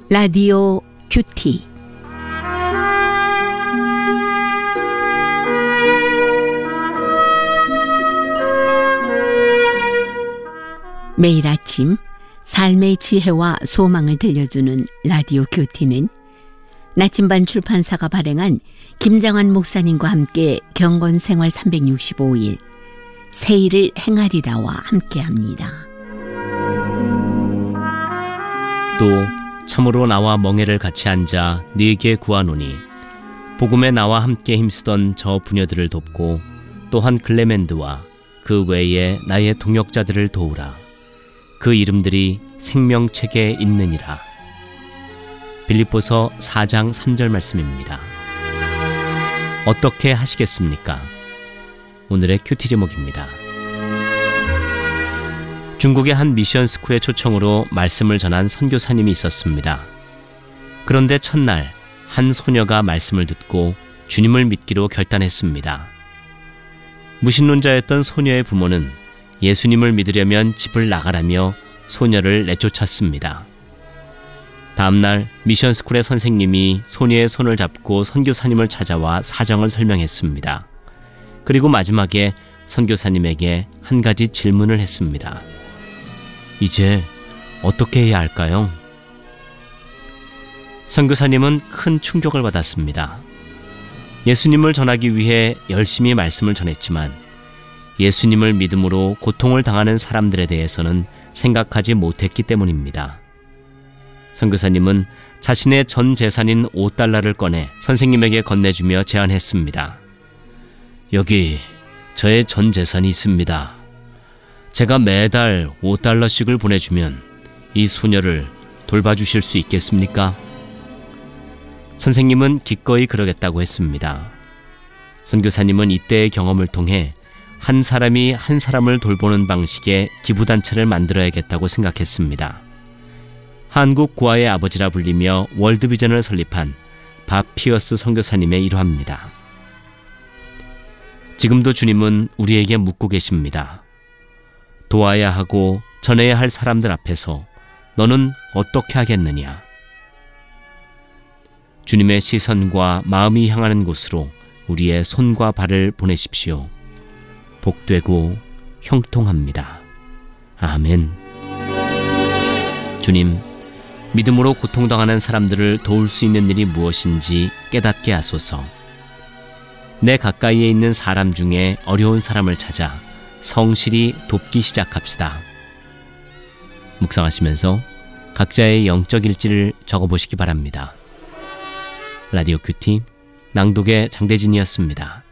라디오 큐티. 매일 아침 삶의 지혜와 소망을 들려주는 라디오 큐티는 나침반 출판사가 발행한 김장환 목사님과 함께 경건생활 365일 새 일을 행하리라와 함께합니다. 또 참으로 나와 멍에를 같이 앉아 네게 구하노니 복음에 나와 함께 힘쓰던 저 부녀들을 돕고 또한 클레멘드와 그 외에 나의 동역자들을 도우라. 그 이름들이 생명책에 있느니라. 빌립보서 4장 3절 말씀입니다. 어떻게 하시겠습니까? 오늘의 큐티 제목입니다. 중국의 한 미션 스쿨의 초청으로 말씀을 전한 선교사님이 있었습니다. 그런데 첫날 한 소녀가 말씀을 듣고 주님을 믿기로 결단했습니다. 무신론자였던 소녀의 부모는 예수님을 믿으려면 집을 나가라며 소녀를 내쫓았습니다. 다음날 미션 스쿨의 선생님이 소녀의 손을 잡고 선교사님을 찾아와 사정을 설명했습니다. 그리고 마지막에 선교사님에게 한 가지 질문을 했습니다. 이제 어떻게 해야 할까요? 선교사님은 큰 충격을 받았습니다. 예수님을 전하기 위해 열심히 말씀을 전했지만 예수님을 믿음으로 고통을 당하는 사람들에 대해서는 생각하지 못했기 때문입니다. 선교사님은 자신의 전 재산인 $5를 꺼내 선생님에게 건네주며 제안했습니다. 여기 저의 전 재산이 있습니다. 제가 매달 $5씩을 보내주면 이 소녀를 돌봐주실 수 있겠습니까? 선생님은 기꺼이 그러겠다고 했습니다. 선교사님은 이때의 경험을 통해 한 사람이 한 사람을 돌보는 방식의 기부단체를 만들어야겠다고 생각했습니다. 한국 고아의 아버지라 불리며 월드비전을 설립한 밥 피어스 선교사님의 일화입니다. 지금도 주님은 우리에게 묻고 계십니다. 도와야 하고 전해야 할 사람들 앞에서 너는 어떻게 하겠느냐? 주님의 시선과 마음이 향하는 곳으로 우리의 손과 발을 보내십시오. 복되고 형통합니다. 아멘. 주님, 믿음으로 고통당하는 사람들을 도울 수 있는 일이 무엇인지 깨닫게 하소서. 내 가까이에 있는 사람 중에 어려운 사람을 찾아 성실히 돕기 시작합시다. 묵상하시면서 각자의 영적 일지를 적어보시기 바랍니다. 라디오 큐티 낭독의 장대진이었습니다.